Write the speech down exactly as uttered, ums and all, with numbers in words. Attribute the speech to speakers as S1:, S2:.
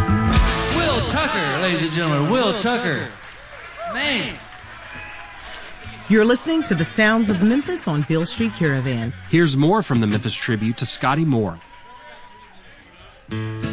S1: Will Tucker, ladies and gentlemen, Will Tucker. Man.
S2: You're listening to the sounds of Memphis on Beale Street Caravan.
S3: Here's more from the Memphis tribute to Scotty Moore.